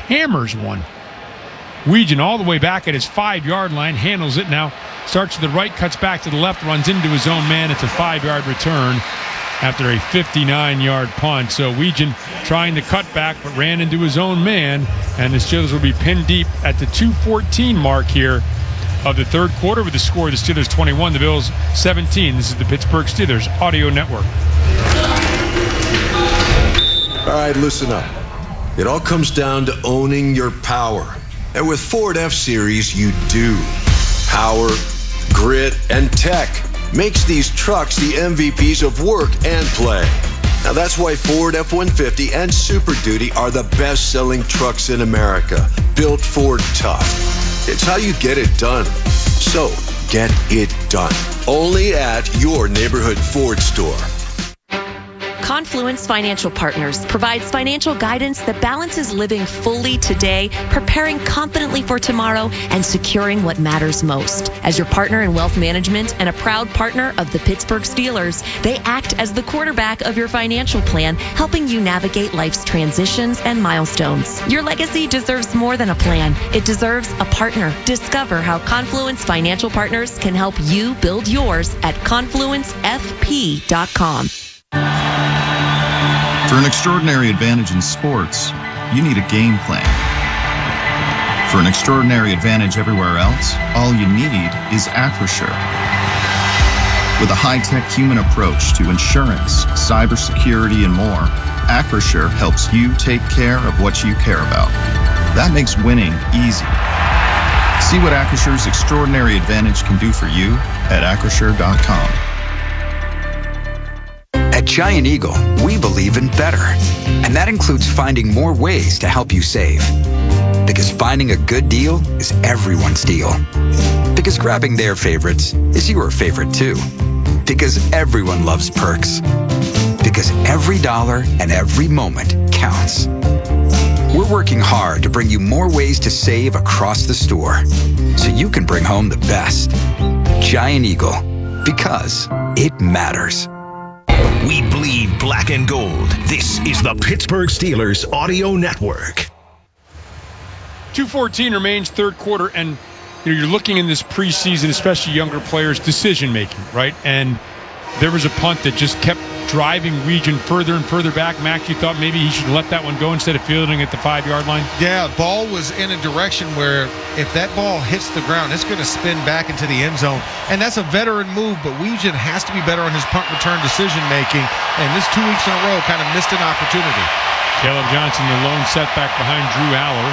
hammers one. Weegan all the way back at his 5-yard line, handles it now, starts to the right, cuts back to the left, runs into his own man. It's a 5-yard return after a 59-yard punt. So Weegan trying to cut back, but ran into his own man, and the Steelers will be pinned deep at the 2:14 mark here of the third quarter with the score: the Steelers 21, the Bills 17. This is the Pittsburgh Steelers Audio Network. All right, listen up. It all comes down to owning your power. And with Ford F-Series, you do. Power, grit, and tech makes these trucks the MVPs of work and play. Now that's why Ford F-150 and Super Duty are the best-selling trucks in America. Built Ford tough. It's how you get it done. So, get it done. Only at your neighborhood Ford store. Confluence Financial Partners provides financial guidance that balances living fully today, preparing confidently for tomorrow, and securing what matters most. As your partner in wealth management and a proud partner of the Pittsburgh Steelers, they act as the quarterback of your financial plan, helping you navigate life's transitions and milestones. Your legacy deserves more than a plan. It deserves a partner. Discover how Confluence Financial Partners can help you build yours at confluencefp.com. For an extraordinary advantage in sports, you need a game plan. For an extraordinary advantage everywhere else, all you need is Acrisure. With a high-tech human approach to insurance, cybersecurity, and more, Acrisure helps you take care of what you care about. That makes winning easy. See what Acrissure's extraordinary advantage can do for you at Acrisure.com. At Giant Eagle, we believe in better, and that includes finding more ways to help you save. Because finding a good deal is everyone's deal. Because grabbing their favorites is your favorite too. Because everyone loves perks. Because every dollar and every moment counts. We're working hard to bring you more ways to save across the store, so you can bring home the best. Giant Eagle, because it matters. We bleed black and gold. This is the Pittsburgh Steelers Audio Network. 2:14 remains, third quarter, and you're looking in this preseason, especially younger players' decision-making, right? And there was a punt that just kept driving Weegan further and further back. Max, you thought maybe he should let that one go instead of fielding at the 5-yard line? Yeah, ball was in a direction where if that ball hits the ground, it's going to spin back into the end zone. And that's a veteran move, but Weegan has to be better on his punt return decision-making. And this 2 weeks in a row kind of missed an opportunity. Caleb Johnson, the lone setback behind Drew Aller.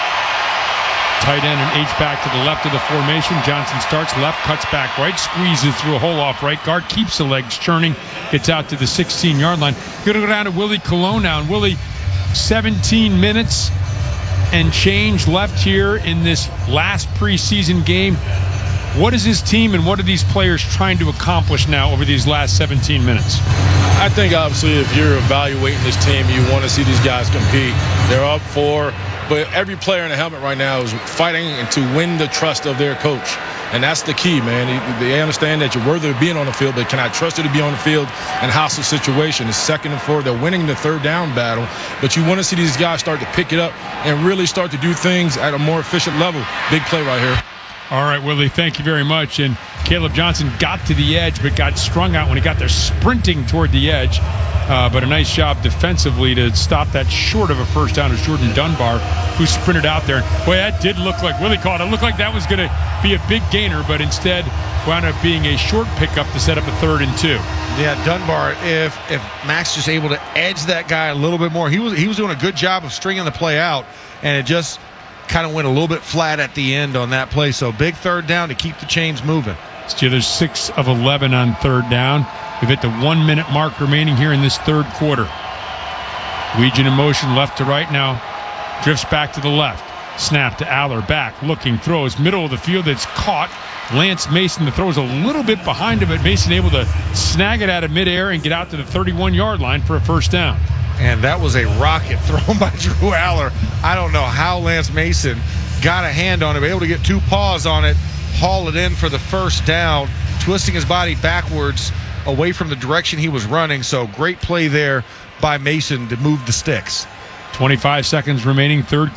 Tight end and H-back to the left of the formation. Johnson starts left, cuts back right, squeezes through a hole off right guard, keeps the legs churning, gets out to the 16-yard line. Going to go down to Willie Colon now. And Willie, 17 minutes and change left here in this last preseason game. What is his team and what are these players trying to accomplish now over these last 17 minutes? I think, obviously, if you're evaluating this team, you want to see these guys compete. They're up 4, but every player in the helmet right now is fighting to win the trust of their coach. And that's the key, man. They understand that you're worthy of being on the field, but can I trust you to be on the field in hostile situation? It's 2nd and 4. They're winning the third down battle, but you want to see these guys start to pick it up and really start to do things at a more efficient level. Big play right here. All right, Willie, thank you very much. And Caleb Johnson got to the edge, but got strung out when he got there sprinting toward the edge. But a nice job defensively to stop that short of a first down to Jordan Dunbar, who sprinted out there. Boy, that did look like Willie called it. It looked like that was going to be a big gainer, but instead wound up being a short pickup to set up a 3rd and 2. Yeah, Dunbar, if Max just able to edge that guy a little bit more, he was doing a good job of stringing the play out, and it just kind of went a little bit flat at the end on that play. So big 3rd down to keep the chains moving. Steelers 6 of 11 on 3rd down. We've hit the 1-minute mark remaining here in this third quarter. Weegan in motion left to right now. Drifts back to the left. Snap to Aller. Back. Looking. Throws. Middle of the field. It's caught. Lance Mason. The throw's a little bit behind him, but Mason able to snag it out of midair and get out to the 31-yard line for a first down. And that was a rocket thrown by Drew Aller. I don't know how Lance Mason got a hand on it, able to get 2 paws on it, haul it in for the first down, twisting his body backwards away from the direction he was running. So great play there by Mason to move the sticks. 25 seconds remaining, third